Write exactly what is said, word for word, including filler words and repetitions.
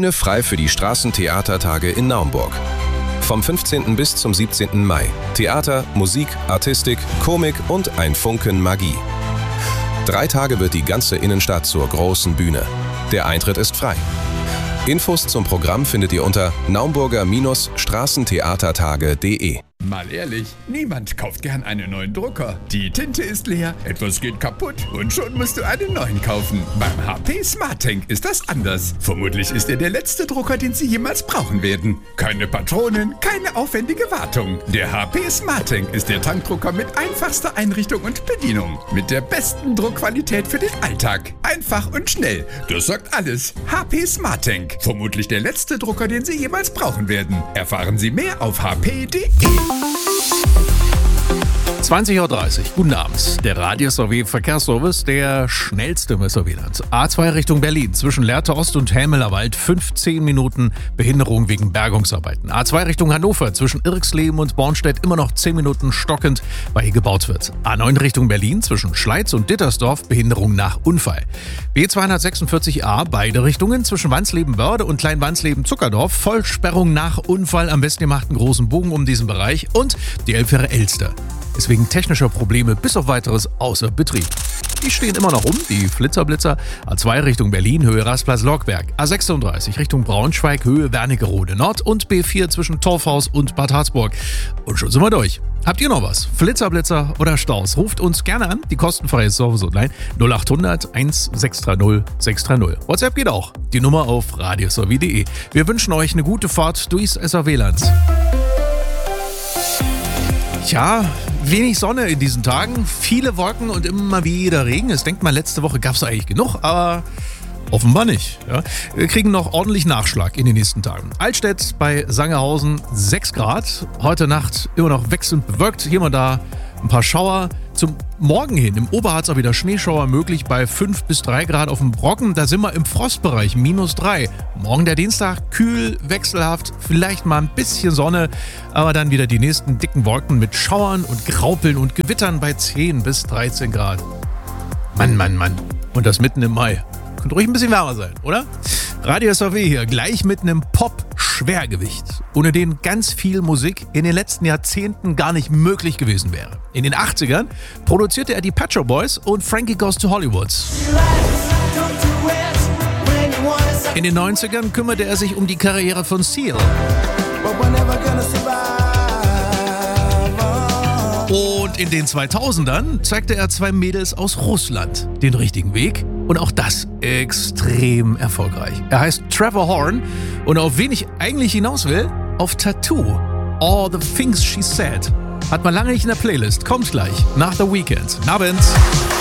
Bühne frei für die Straßentheatertage in Naumburg. Vom fünfzehnten bis zum siebzehnten Mai. Theater, Musik, Artistik, Komik und ein Funken Magie. Drei Tage wird die ganze Innenstadt zur großen Bühne. Der Eintritt ist frei. Infos zum Programm findet ihr unter naumburger Straßentheatertage punkt de. Mal ehrlich, niemand kauft gern einen neuen Drucker. Die Tinte ist leer, etwas geht kaputt und schon musst du einen neuen kaufen. Beim H P SmartTank ist das anders. Vermutlich ist er der letzte Drucker, den Sie jemals brauchen werden. Keine Patronen, keine aufwendige Wartung. Der H P SmartTank ist der Tankdrucker mit einfachster Einrichtung und Bedienung. Mit der besten Druckqualität für den Alltag. Einfach und schnell. Das sagt alles. H P SmartTank. Vermutlich der letzte Drucker, den Sie jemals brauchen werden. Erfahren Sie mehr auf h p punkt de. zwanzig Uhr dreißig, guten Abend. Der Radio-S R W Verkehrsservice, der schnellste im S R W-Land. A zwei Richtung Berlin, zwischen Lehrte Ost und Helmelerwald, fünfzehn Minuten Behinderung wegen Bergungsarbeiten. A zwei Richtung Hannover, zwischen Irxleben und Bornstedt, immer noch zehn Minuten stockend, weil hier gebaut wird. A neun Richtung Berlin, zwischen Schleiz und Dittersdorf, Behinderung nach Unfall. B zweihundertsechsundvierzig A, beide Richtungen, zwischen Wansleben-Börde und Klein-Wansleben-Zuckerdorf, Vollsperrung nach Unfall, am besten ihr macht einen großen Bogen um diesen Bereich, und die Elbfähre Elster ist wegen technischer Probleme bis auf weiteres außer Betrieb. Die stehen immer noch rum, die Flitzerblitzer. A zwei Richtung Berlin, Höhe Rastplatz-Lockberg. A sechsunddreißig Richtung Braunschweig, Höhe Wernigerode Nord und B vier zwischen Torfhaus und Bad Harzburg. Und schon sind wir durch. Habt ihr noch was? Flitzerblitzer oder Staus? Ruft uns gerne an, die kostenfreie Service Online null acht hundert eins sechs drei null sechs drei null. WhatsApp geht auch. Die Nummer auf radio s r w punkt de. Wir wünschen euch eine gute Fahrt durchs S R W-Land. Tja, wenig Sonne in diesen Tagen, viele Wolken und immer wieder Regen. Es denkt mal, letzte Woche gab es eigentlich genug, aber offenbar nicht. Ja. Wir kriegen noch ordentlich Nachschlag in den nächsten Tagen. Altstedt bei Sangerhausen sechs Grad, heute Nacht immer noch wechselnd bewölkt, hier mal da ein paar Schauer. Zum Morgen hin im Oberharz auch wieder Schneeschauer möglich bei fünf bis drei Grad auf dem Brocken. Da sind wir im Frostbereich, minus drei. Morgen der Dienstag, kühl, wechselhaft, vielleicht mal ein bisschen Sonne, aber dann wieder die nächsten dicken Wolken mit Schauern und Graupeln und Gewittern bei zehn bis dreizehn Grad. Mann, Mann, Mann. Und das mitten im Mai. Könnte ruhig ein bisschen wärmer sein, oder? Radio S R W hier, gleich mit einem Pop-Schwergewicht, ohne den ganz viel Musik in den letzten Jahrzehnten gar nicht möglich gewesen wäre. In den achtzigern produzierte er die Pet Shop Boys und Frankie Goes to Hollywood. In den neunzigern kümmerte er sich um die Karriere von Seal. Und in den zweitausendern zeigte er zwei Mädels aus Russland den richtigen Weg und auch das extrem erfolgreich. Er heißt Trevor Horn und auf wen ich eigentlich hinaus will? Auf Tattoo. All the Things She Said. Hat man lange nicht in der Playlist. Kommt gleich nach The Weeknd. Abend.